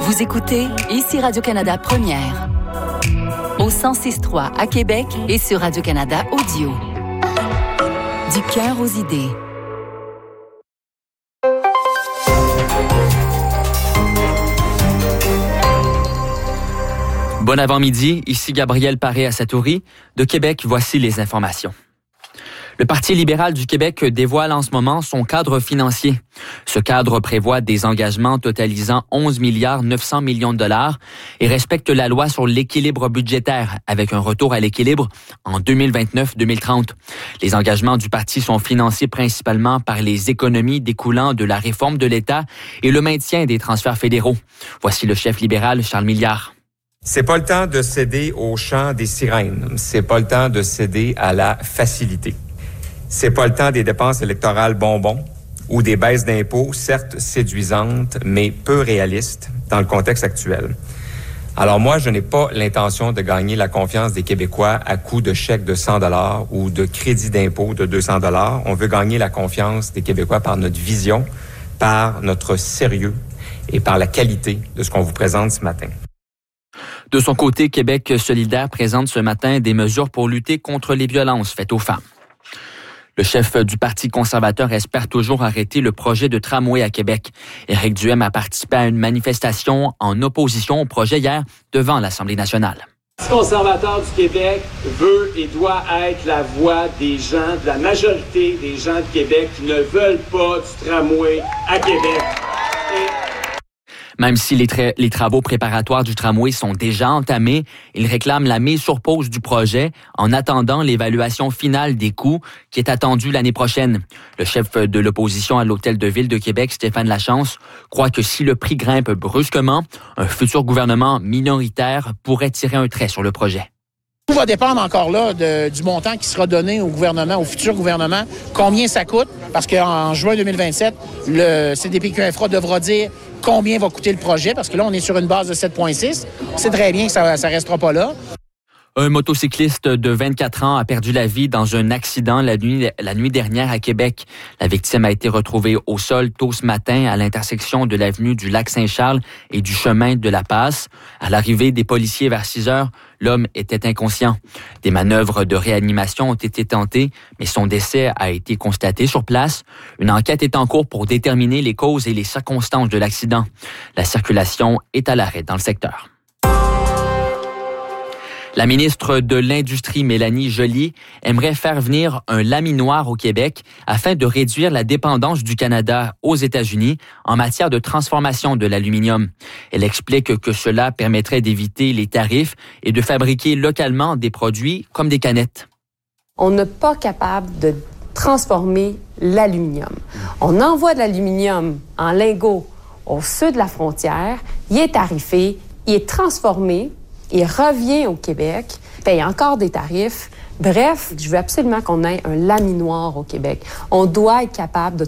Vous écoutez ici Radio-Canada Première. Au 106.3 à Québec et sur Radio-Canada Audio. Du cœur aux idées. Bon avant-midi, ici Gabriel Paré-Asatouri. De Québec, voici les informations. Le Parti libéral du Québec dévoile en ce moment son cadre financier. Ce cadre prévoit des engagements totalisant 11 milliards 900 millions de dollars et respecte la loi sur l'équilibre budgétaire avec un retour à l'équilibre en 2029-2030. Les engagements du parti sont financés principalement par les économies découlant de la réforme de l'État et le maintien des transferts fédéraux. Voici le chef libéral Charles Milliard. C'est pas le temps de céder au chant des sirènes. C'est pas le temps de céder à la facilité. C'est pas le temps des dépenses électorales bonbons ou des baisses d'impôts, certes séduisantes, mais peu réalistes dans le contexte actuel. Alors moi, je n'ai pas l'intention de gagner la confiance des Québécois à coup de chèques de 100 $ ou de crédits d'impôt de 200 $. On veut gagner la confiance des Québécois par notre vision, par notre sérieux et par la qualité de ce qu'on vous présente ce matin. De son côté, Québec solidaire présente ce matin des mesures pour lutter contre les violences faites aux femmes. Le chef du Parti conservateur espère toujours arrêter le projet de tramway à Québec. Éric Duhem a participé à une manifestation en opposition au projet hier devant l'Assemblée nationale. Le Parti conservateur du Québec veut et doit être la voix des gens, de la majorité des gens de Québec qui ne veulent pas du tramway à Québec. Même si les travaux préparatoires du tramway sont déjà entamés, il réclame la mise sur pause du projet en attendant l'évaluation finale des coûts qui est attendue l'année prochaine. Le chef de l'opposition à l'Hôtel de Ville de Québec, Stéphane Lachance, croit que si le prix grimpe brusquement, un futur gouvernement minoritaire pourrait tirer un trait sur le projet. Tout va dépendre encore là du montant qui sera donné au gouvernement, au futur gouvernement, combien ça coûte, parce qu'en juin 2027, le CDPQ Infra devra dire combien va coûter le projet, parce que là, on est sur une base de 7,6. On sait très bien que ça ne restera pas là. Un motocycliste de 24 ans a perdu la vie dans un accident la nuit dernière à Québec. La victime a été retrouvée au sol tôt ce matin à l'intersection de l'avenue du Lac-Saint-Charles et du chemin de la Passe. À l'arrivée des policiers vers 6 heures, l'homme était inconscient. Des manœuvres de réanimation ont été tentées, mais son décès a été constaté sur place. Une enquête est en cours pour déterminer les causes et les circonstances de l'accident. La circulation est à l'arrêt dans le secteur. La ministre de l'Industrie, Mélanie Joly, aimerait faire venir un laminoir au Québec afin de réduire la dépendance du Canada aux États-Unis en matière de transformation de l'aluminium. Elle explique que cela permettrait d'éviter les tarifs et de fabriquer localement des produits comme des canettes. On n'est pas capable de transformer l'aluminium. On envoie de l'aluminium en lingots au sud de la frontière, il est tarifé, il est transformé, il revient au Québec, paye encore des tarifs. Bref, je veux absolument qu'on ait un laminoir au Québec. On doit être capable de